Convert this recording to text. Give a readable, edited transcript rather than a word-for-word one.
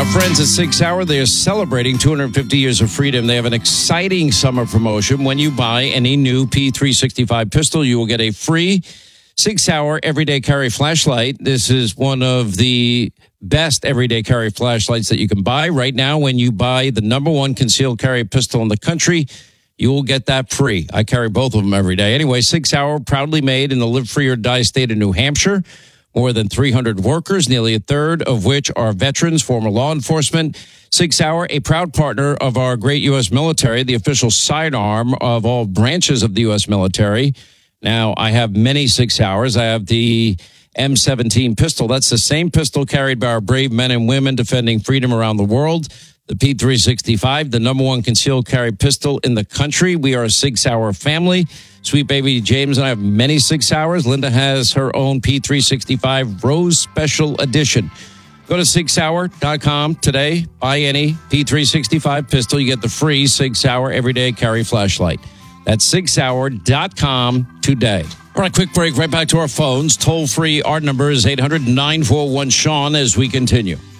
Our friends at 6 Hour, they are celebrating 250 years of freedom. They have an exciting summer promotion. When you buy any new P365 pistol, you will get a free 6 Hour everyday carry flashlight. This is one of the best everyday carry flashlights that you can buy. Right now, when you buy the number one concealed carry pistol in the country, you will get that free. I carry both of them every day. Anyway, 6 Hour, proudly made in the Live Free or Die state of New Hampshire. More than 300 workers, nearly a third of which are veterans, former law enforcement. 6 Hour, a proud partner of our great U.S. military, the official sidearm of all branches of the U.S. military. Now, I have many 6 Hours. I have the M17 pistol. That's the same pistol carried by our brave men and women defending freedom around the world. The P365, the number one concealed carry pistol in the country. We are a 6 Hour family. Sweet baby James and I have many 6 Hours. Linda has her own P365 Rose Special Edition. Go to 6hour.com today. Buy any P365 pistol. You get the free 6 Hour everyday carry flashlight. That's 6hour.com today. All right, quick break. Right back to our phones. Toll free. Our number is 800-941-SEAN as we continue.